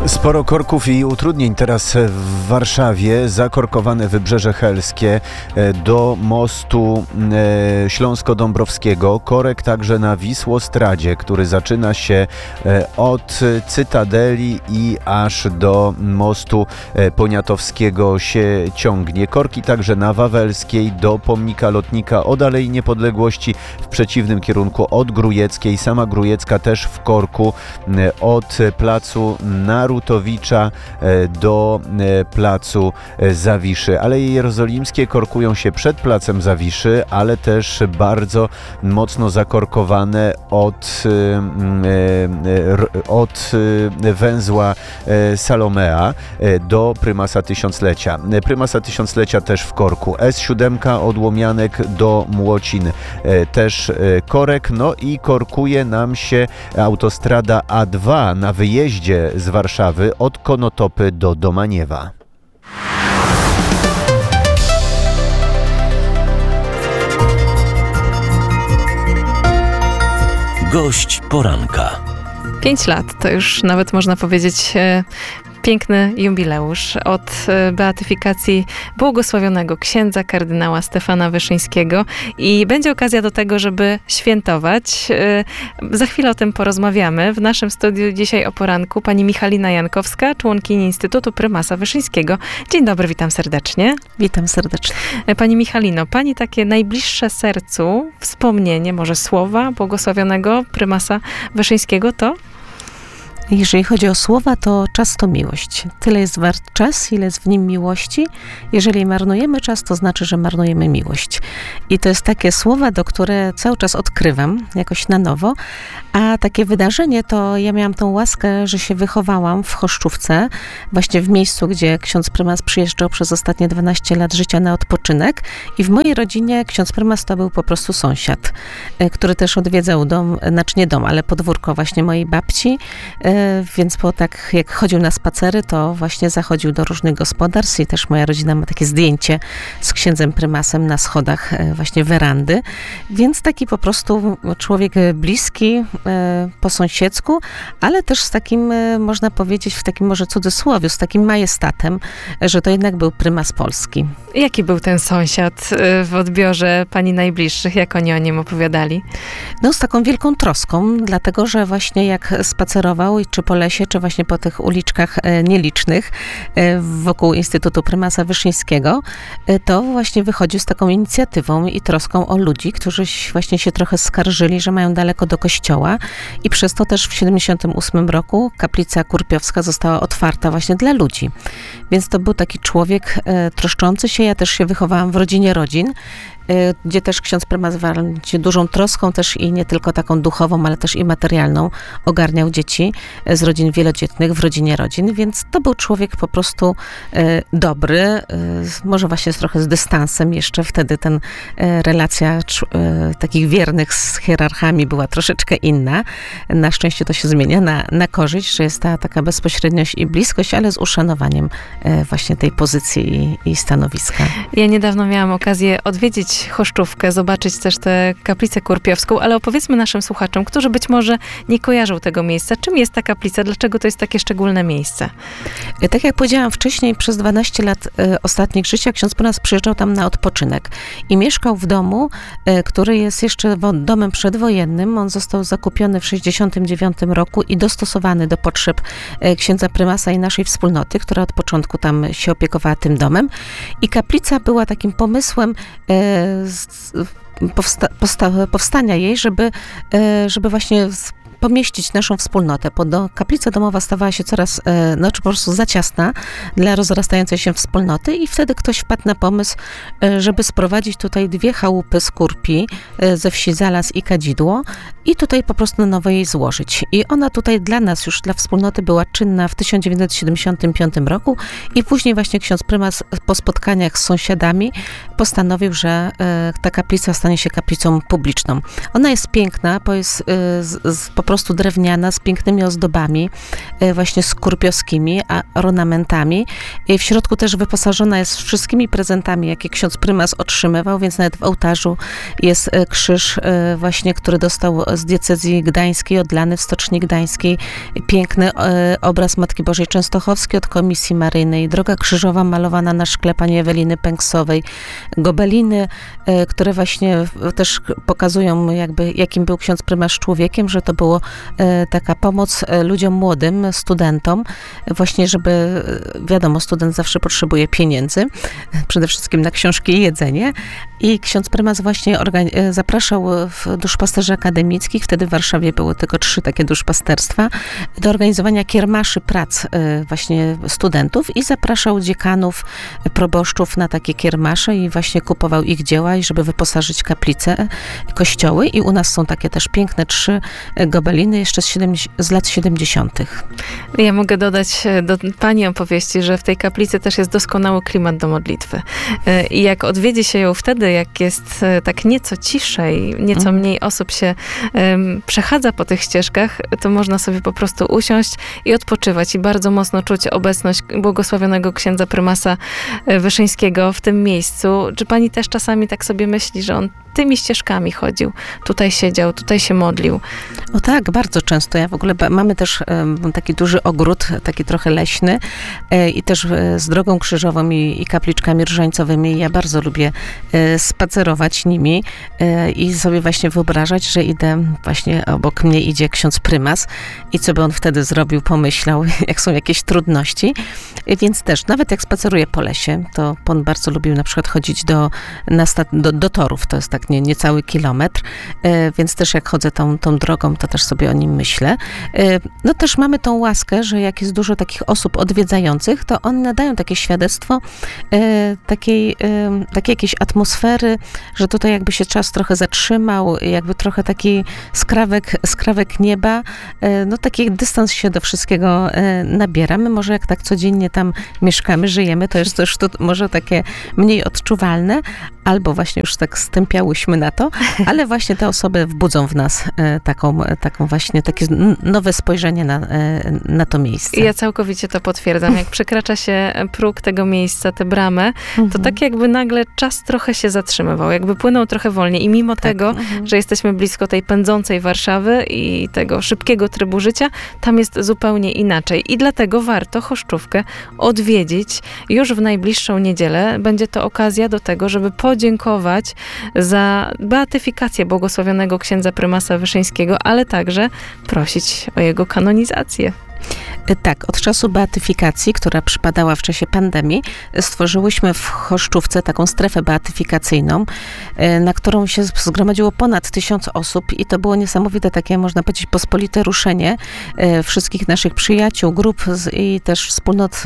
Sporo korków i utrudnień teraz w Warszawie. Zakorkowane Wybrzeże Helskie do mostu Śląsko-Dąbrowskiego. Korek także na Wisłostradzie, który zaczyna się od Cytadeli i aż do mostu Poniatowskiego się ciągnie. Korki także na Wawelskiej do pomnika lotnika od Alei Niepodległości w przeciwnym kierunku od Grójeckiej. Sama Grójecka też w korku od placu Narutowicza do placu Zawiszy. Aleje Jerozolimskie korkują się przed placem Zawiszy, ale też bardzo mocno zakorkowane od węzła Salomea do Prymasa Tysiąclecia. Prymasa Tysiąclecia też w korku. S7 od Łomianek do Młocin też korek. No i korkuje nam się autostrada A2 na wyjeździe z Warszawy od Konotopy do Domaniewa. Gość poranka. 5 lat to już nawet można powiedzieć piękny jubileusz od beatyfikacji błogosławionego księdza kardynała Stefana Wyszyńskiego i będzie okazja do tego, żeby świętować. Za chwilę o tym porozmawiamy. W naszym studiu dzisiaj o poranku pani Michalina Jankowska, członkini Instytutu Prymasa Wyszyńskiego. Dzień dobry, witam serdecznie. Witam serdecznie. Pani Michalino, pani takie najbliższe sercu wspomnienie, może słowa błogosławionego Prymasa Wyszyńskiego to? Jeżeli chodzi o słowa, to czas to miłość. Tyle jest wart czas, ile jest w nim miłości. Jeżeli marnujemy czas, to znaczy, że marnujemy miłość. I to jest takie słowa, które cały czas odkrywam jakoś na nowo. A takie wydarzenie, to ja miałam tą łaskę, że się wychowałam w Choszczówce, właśnie w miejscu, gdzie ksiądz prymas przyjeżdżał przez ostatnie 12 lat życia na odpoczynek. I w mojej rodzinie ksiądz prymas to był po prostu sąsiad, który też odwiedzał dom, znaczy nie dom, ale podwórko właśnie mojej babci. Więc tak jak chodził na spacery, to właśnie zachodził do różnych gospodarstw i też moja rodzina ma takie zdjęcie z księdzem prymasem na schodach właśnie werandy. Więc taki po prostu człowiek bliski po sąsiedzku, ale też z takim, można powiedzieć, w takim może cudzysłowiu, z takim majestatem, że to jednak był prymas Polski. Jaki był ten sąsiad w odbiorze pani najbliższych? Jak oni o nim opowiadali? No z taką wielką troską, dlatego że właśnie jak spacerował czy po lesie, czy właśnie po tych uliczkach nielicznych wokół Instytutu Prymasa Wyszyńskiego, to właśnie wychodził z taką inicjatywą i troską o ludzi, którzy właśnie się trochę skarżyli, że mają daleko do kościoła i przez to też w 1978 roku kaplica Kurpiowska została otwarta właśnie dla ludzi. Więc to był taki człowiek troszczący się. Ja też się wychowałam w rodzinie rodzin, gdzie też ksiądz prymas dużą troską też i nie tylko taką duchową, ale też i materialną ogarniał dzieci z rodzin wielodzietnych w rodzinie rodzin, więc to był człowiek po prostu dobry, może właśnie trochę z dystansem jeszcze wtedy relacja takich wiernych z hierarchami była troszeczkę inna. Na szczęście to się zmienia na korzyść, że jest ta taka bezpośredniość i bliskość, ale z uszanowaniem właśnie tej pozycji i stanowiska. Ja niedawno miałam okazję odwiedzić Choszczówkę, zobaczyć też tę kaplicę Kurpiowską, ale opowiedzmy naszym słuchaczom, którzy być może nie kojarzą tego miejsca. Czym jest ta kaplica? Dlaczego to jest takie szczególne miejsce? Tak jak powiedziałam wcześniej, przez 12 lat ostatnich życia ksiądz prymas przyjeżdżał tam na odpoczynek i mieszkał w domu, który jest jeszcze domem przedwojennym. On został zakupiony w 1969 roku i dostosowany do potrzeb księdza prymasa i naszej wspólnoty, która od początku tam się opiekowała tym domem. I kaplica była takim pomysłem powstania jej, żeby właśnie pomieścić naszą wspólnotę. Kaplica domowa stawała się coraz, czy po prostu za ciasna dla rozrastającej się wspólnoty i wtedy ktoś wpadł na pomysł, żeby sprowadzić tutaj 2 chałupy z Kurpi, ze wsi Zalas i Kadzidło i tutaj po prostu na nowo jej złożyć. I ona tutaj dla nas, już dla wspólnoty była czynna w 1975 roku i później właśnie ksiądz prymas po spotkaniach z sąsiadami postanowił, że ta kaplica stanie się kaplicą publiczną. Ona jest piękna, bo jest po prostu prostu drewniana, z pięknymi ozdobami, właśnie skorpiowskimi, ornamentami. I w środku też wyposażona jest wszystkimi prezentami, jakie ksiądz prymas otrzymywał, więc nawet w ołtarzu jest krzyż właśnie, który dostał z diecezji gdańskiej, odlany w Stoczni Gdańskiej. Piękny obraz Matki Bożej Częstochowskiej od Komisji Maryjnej, droga krzyżowa malowana na szkle pani Eweliny Pęksowej, gobeliny, które właśnie też pokazują jakby, jakim był ksiądz prymas człowiekiem, że to było taka pomoc ludziom młodym, studentom, właśnie żeby, wiadomo, student zawsze potrzebuje pieniędzy, przede wszystkim na książki i jedzenie, i ksiądz prymas właśnie zapraszał duszpasterzy akademickich, wtedy w Warszawie były tylko 3 takie duszpasterstwa, do organizowania kiermaszy prac właśnie studentów i zapraszał dziekanów, proboszczów na takie kiermasze i właśnie kupował ich dzieła, i żeby wyposażyć kaplice, kościoły, i u nas są takie też piękne 3 gobeliny jeszcze z lat 70. Ja mogę dodać do pani opowieści, że w tej kaplicy też jest doskonały klimat do modlitwy. I jak odwiedzi się ją wtedy, jak jest tak nieco ciszej, nieco mniej osób się przechadza po tych ścieżkach, to można sobie po prostu usiąść i odpoczywać. I bardzo mocno czuć obecność błogosławionego księdza prymasa Wyszyńskiego w tym miejscu. Czy pani też czasami tak sobie myśli, że on tymi ścieżkami chodził, tutaj siedział, tutaj się modlił? O tak, bardzo często. Ja w ogóle mamy też taki duży ogród, taki trochę leśny, i też z drogą krzyżową i kapliczkami różańcowymi. Ja bardzo lubię spacerować nimi i sobie właśnie wyobrażać, że idę, właśnie obok mnie idzie ksiądz prymas i co by on wtedy zrobił, pomyślał, jak są jakieś trudności. Więc też, nawet jak spaceruję po lesie, to on bardzo lubił na przykład chodzić do torów. To jest tak niecały kilometr, więc też jak chodzę tą drogą, to też sobie o nim myślę. No też mamy tą łaskę, że jak jest dużo takich osób odwiedzających, to one nadają takie świadectwo takiej jakiejś atmosfery, że tutaj jakby się czas trochę zatrzymał, jakby trochę taki skrawek nieba, no taki dystans się do wszystkiego nabiera. My może jak tak codziennie tam mieszkamy, żyjemy, to jest też to może takie mniej odczuwalne, albo właśnie już tak stępiałyśmy na to, ale właśnie te osoby wbudzą w nas taką właśnie takie nowe spojrzenie na to miejsce. Ja całkowicie to potwierdzam. Jak przekracza się próg tego miejsca, tę bramę, to tak jakby nagle czas trochę się zatrzymywał, jakby płynął trochę wolniej. I mimo tego, że jesteśmy blisko tej pędzącej Warszawy i tego szybkiego trybu życia, tam jest zupełnie inaczej. I dlatego warto Choszczówkę odwiedzić już w najbliższą niedzielę. Będzie to okazja do tego, żeby podziękować za beatyfikację błogosławionego księdza prymasa Wyszyńskiego, ale także prosić o jego kanonizację. Tak, od czasu beatyfikacji, która przypadała w czasie pandemii, stworzyłyśmy w Choszczówce taką strefę beatyfikacyjną, na którą się zgromadziło ponad 1000 osób i to było niesamowite takie, można powiedzieć, pospolite ruszenie wszystkich naszych przyjaciół, grup i też wspólnot,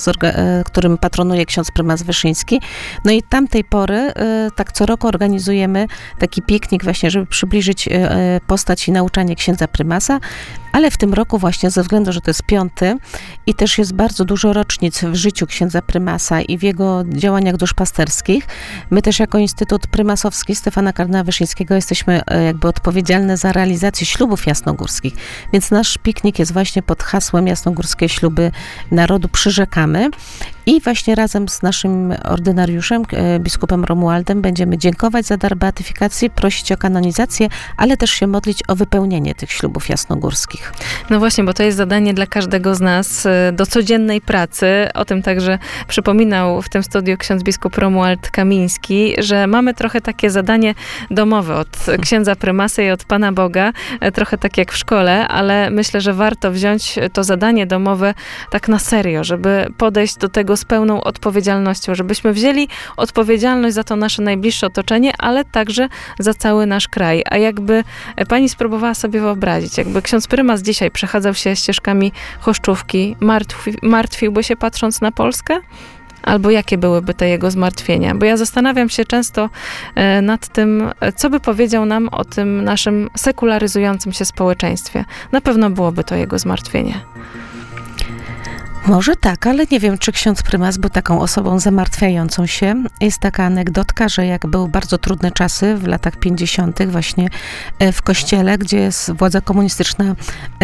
którym patronuje ksiądz prymas Wyszyński. No i tamtej pory tak co roku organizujemy taki piknik właśnie, żeby przybliżyć postać i nauczanie księdza prymasa, ale w tym roku właśnie ze względu, że to jest 5. i też jest bardzo dużo rocznic w życiu księdza prymasa i w jego działaniach duszpasterskich. My też jako Instytut Prymasowski Stefana Kardynała Wyszyńskiego jesteśmy jakby odpowiedzialne za realizację ślubów jasnogórskich. Więc nasz piknik jest właśnie pod hasłem Jasnogórskie Śluby Narodu Przyrzekamy. I właśnie razem z naszym ordynariuszem, biskupem Romualdem, będziemy dziękować za dar beatyfikacji, prosić o kanonizację, ale też się modlić o wypełnienie tych ślubów jasnogórskich. No właśnie, bo to jest zadanie dla każdego z nas do codziennej pracy. O tym także przypominał w tym studiu ksiądz biskup Romuald Kamiński, że mamy trochę takie zadanie domowe od księdza prymasa i od Pana Boga, trochę tak jak w szkole, ale myślę, że warto wziąć to zadanie domowe tak na serio, żeby podejść do tego z pełną odpowiedzialnością, żebyśmy wzięli odpowiedzialność za to nasze najbliższe otoczenie, ale także za cały nasz kraj. A jakby pani spróbowała sobie wyobrazić, jakby ksiądz prymas dzisiaj przechadzał się ścieżkami Choszczówki, martwiłby się patrząc na Polskę? Albo jakie byłyby te jego zmartwienia? Bo ja zastanawiam się często nad tym, co by powiedział nam o tym naszym sekularyzującym się społeczeństwie. Na pewno byłoby to jego zmartwienie. Może tak, ale nie wiem, czy ksiądz prymas był taką osobą zamartwiającą się. Jest taka anegdotka, że jak były bardzo trudne czasy w latach 50. właśnie w kościele, gdzie władza komunistyczna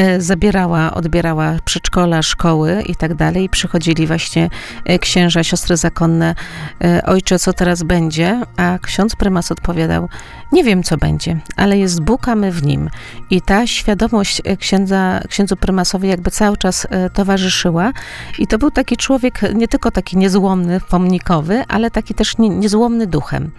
odbierała przedszkola, szkoły i tak dalej, i przychodzili właśnie księża, siostry zakonne, ojcze, co teraz będzie? A ksiądz prymas odpowiadał, nie wiem, co będzie, ale jest Bóg, a my w Nim. I ta świadomość księdzu prymasowi jakby cały czas towarzyszyła. I to był taki człowiek, nie tylko taki niezłomny, pomnikowy, ale taki też niezłomny duchem.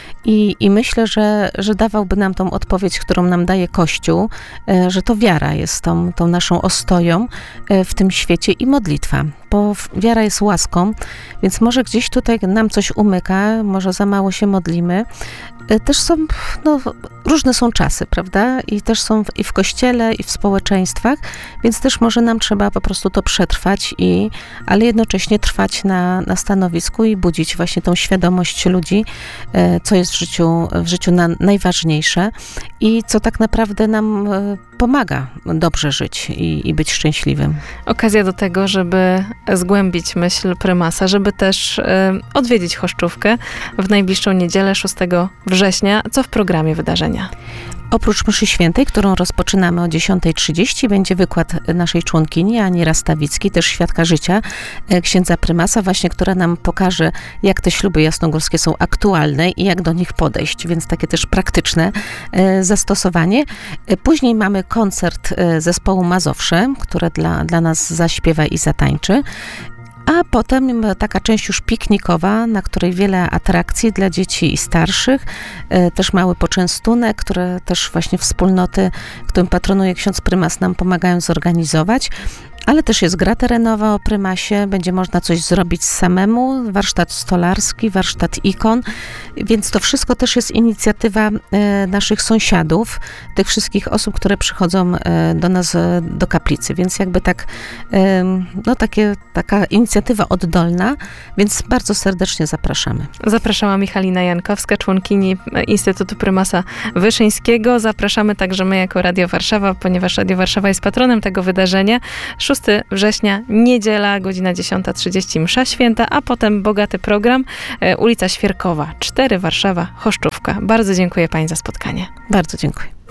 I myślę, że dawałby nam tą odpowiedź, którą nam daje Kościół, że to wiara jest tą naszą ostoją w tym świecie i modlitwa, bo wiara jest łaską, więc może gdzieś tutaj nam coś umyka, może za mało się modlimy. Też są, różne są czasy, prawda? I też są i w Kościele, i w społeczeństwach, więc też może nam trzeba po prostu to przetrwać, ale jednocześnie trwać na stanowisku i budzić właśnie tą świadomość ludzi, co jest w życiu najważniejsze i co tak naprawdę nam pomaga dobrze żyć i być szczęśliwym. Okazja do tego, żeby zgłębić myśl prymasa, żeby też odwiedzić Choszczówkę w najbliższą niedzielę 6 września. Co w programie wydarzenia? Oprócz mszy świętej, którą rozpoczynamy o 10:30, będzie wykład naszej członkini Ani Rastawickiej, też świadka życia księdza prymasa, właśnie, która nam pokaże, jak te śluby jasnogórskie są aktualne i jak do nich podejść, więc takie też praktyczne zastosowanie. Później mamy koncert zespołu Mazowsze, które dla nas zaśpiewa i zatańczy. A potem taka część już piknikowa, na której wiele atrakcji dla dzieci i starszych, też mały poczęstunek, które też właśnie wspólnoty, którym patronuje ksiądz prymas, nam pomagają zorganizować. Ale też jest gra terenowa o prymasie, będzie można coś zrobić samemu, warsztat stolarski, warsztat ikon, więc to wszystko też jest inicjatywa naszych sąsiadów, tych wszystkich osób, które przychodzą do nas do kaplicy, więc jakby taka inicjatywa oddolna, więc bardzo serdecznie zapraszamy. Zapraszała Michalina Jankowska, członkini Instytutu Prymasa Wyszyńskiego. Zapraszamy także my jako Radio Warszawa, ponieważ Radio Warszawa jest patronem tego wydarzenia. 6 września, niedziela, godzina 10:30, msza święta, a potem bogaty program, ulica Świerkowa, 4, Warszawa, Choszczówka. Bardzo dziękuję Pani za spotkanie. Bardzo dziękuję.